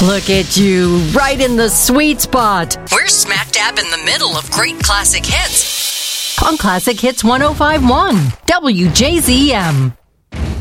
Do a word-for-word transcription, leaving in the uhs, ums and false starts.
Look at you, right in the sweet spot. We're smack dab in the middle of great classic hits. On Classic Hits one oh five point one, W J Z M.